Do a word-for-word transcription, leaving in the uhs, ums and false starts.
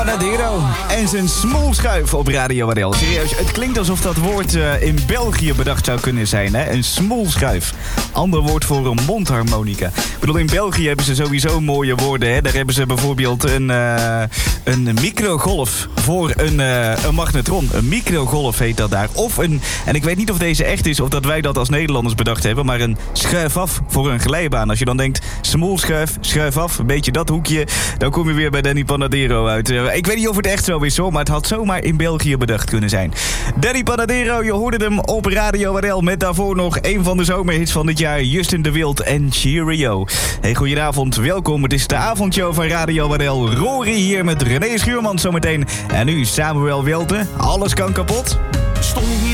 Panadero en zijn smoelschuif op Radio W R L. Serieus, het klinkt alsof dat woord uh, in België bedacht zou kunnen zijn, hè? Een smoelschuif. Ander woord voor een mondharmonica. Ik bedoel, in België hebben ze sowieso mooie woorden, hè? Daar hebben ze bijvoorbeeld een, uh, een microgolf voor een, uh, een magnetron. Een microgolf heet dat daar. Of een, en ik weet niet of deze echt is of dat wij dat als Nederlanders bedacht hebben, maar een schuif af voor een glijbaan. Als je dan denkt, smoelschuif, schuif af, een beetje dat hoekje, dan kom je weer bij Danny Panadero uit. Uh, ik weet niet of het echt zo is hoor, maar het had zomaar in België bedacht kunnen zijn. Danny Panadero, je hoorde hem op Radio W R L met daarvoor nog een van de zomerhits van dit jaar, Justin de Wild en Cheerio. Hey, goedenavond, welkom. Het is de avondshow van Radio W R L. Rory hier met René Schuurman zometeen. En nu Samuel Welte. Alles kan kapot. Stond hier